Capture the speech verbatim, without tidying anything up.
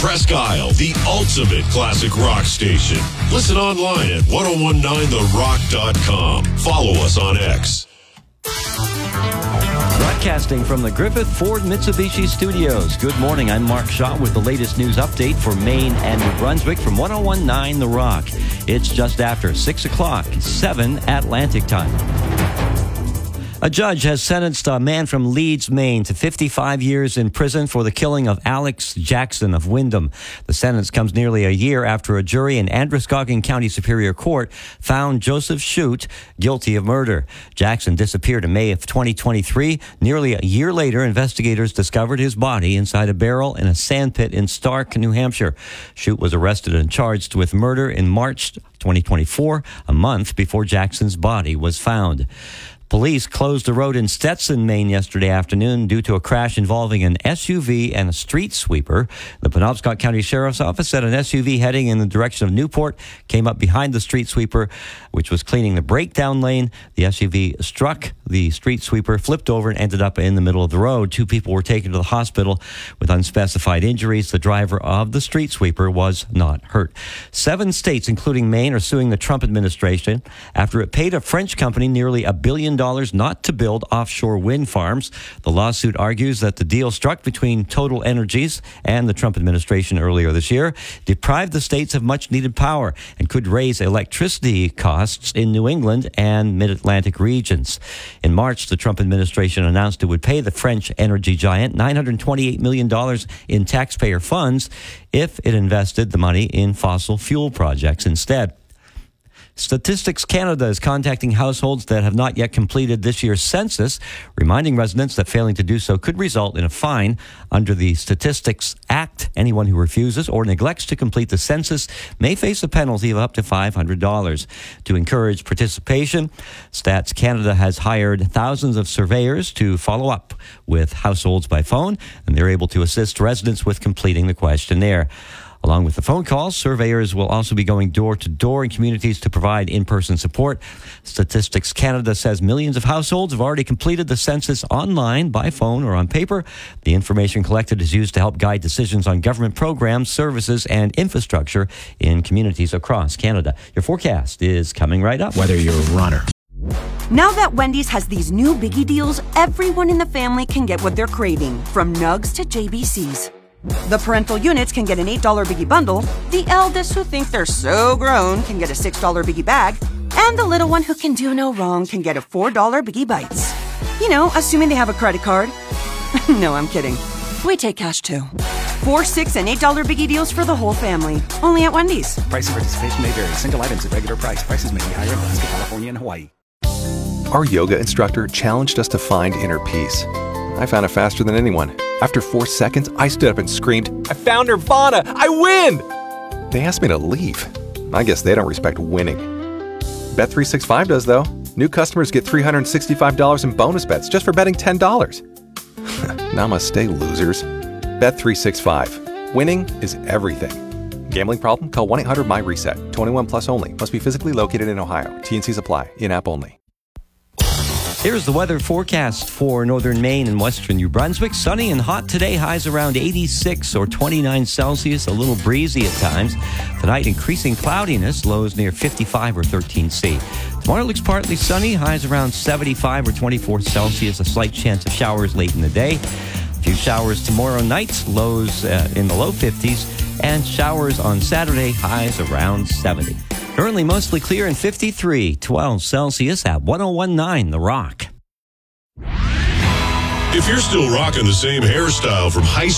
Presque Isle, the ultimate classic rock station. Listen online at ten nineteen the rock dot com. Follow us on X. Broadcasting from the Griffith Ford Mitsubishi Studios. Good morning. I'm Mark Shaw with the latest news update for Maine and New Brunswick from ten nineteen The Rock. It's just after six o'clock, seven Atlantic time. A judge has sentenced a man from Leeds, Maine to fifty-five years in prison for the killing of Alex Jackson of Wyndham. The sentence comes nearly a year after a jury in Androscoggin County Superior Court found Joseph Shute guilty of murder. Jackson disappeared in May of twenty twenty-three. Nearly a year later, investigators discovered his body inside a barrel in a sandpit in Stark, New Hampshire. Shute was arrested and charged with murder in March twenty twenty-four, a month before Jackson's body was found. Police closed the road in Stetson, Maine yesterday afternoon due to a crash involving an S U V and a street sweeper. The Penobscot County Sheriff's Office said an S U V heading in the direction of Newport came up behind the street sweeper, which was cleaning the breakdown lane. The S U V struck the street sweeper, flipped over, and ended up in the middle of the road. Two people were taken to the hospital with unspecified injuries. The driver of the street sweeper was not hurt. Seven states, including Maine, are suing the Trump administration after it paid a French company nearly a billion dollars not to build offshore wind farms. The lawsuit argues that the deal struck between Total Energies and the Trump administration earlier this year deprived the states of much-needed power and could raise electricity costs in New England and mid-Atlantic regions. In March, the Trump administration announced it would pay the French energy giant nine hundred twenty-eight million dollars in taxpayer funds if it invested the money in fossil fuel projects instead. Statistics Canada is contacting households that have not yet completed this year's census, reminding residents that failing to do so could result in a fine. Under the Statistics Act, anyone who refuses or neglects to complete the census may face a penalty of up to five hundred dollars. To encourage participation, Stats Canada has hired thousands of surveyors to follow up with households by phone, and they're able to assist residents with completing the questionnaire. Along with the phone calls, surveyors will also be going door to door in communities to provide in-person support. Statistics Canada says millions of households have already completed the census online, by phone, or on paper. The information collected is used to help guide decisions on government programs, services, and infrastructure in communities across Canada. Your forecast is coming right up. Whether you're a runner. Now that Wendy's has these new biggie deals, everyone in the family can get what they're craving, from Nugs to J B Cs. The parental units can get an eight dollar biggie bundle, the eldest who think they're so grown can get a six dollar biggie bag, and the little one who can do no wrong can get a four dollar biggie bites. You know, assuming they have a credit card. No, I'm kidding. We take cash too. Four, six, and eight dollar biggie deals for the whole family. Only at Wendy's. Price and participation may vary. Single items at regular price. Prices may be higher in Alaska, California, and Hawaii. Our yoga instructor challenged us to find inner peace. I found it faster than anyone. After four seconds, I stood up and screamed, "I found Nirvana! I win!" They asked me to leave. I guess they don't respect winning. Bet three sixty-five does, though. New customers get three hundred sixty-five dollars in bonus bets just for betting ten dollars. Namaste, losers. Bet three sixty-five. Winning is everything. Gambling problem? Call one eight hundred M Y reset. twenty-one plus only. Must be physically located in Ohio. T N Cs apply. In-app only. Here's the weather forecast for northern Maine and western New Brunswick. Sunny and hot today, highs around eighty-six or twenty-nine Celsius, a little breezy at times. Tonight, increasing cloudiness, lows near fifty-five or thirteen C. Tomorrow looks partly sunny, highs around seventy-five or twenty-four Celsius, a slight chance of showers late in the day. A few showers tomorrow night, lows uh, in the low fifties, and showers on Saturday, highs around seventy. Currently mostly clear and fifty-three, twelve Celsius at ten nineteen The Rock. If you're still rocking the same hairstyle from high school,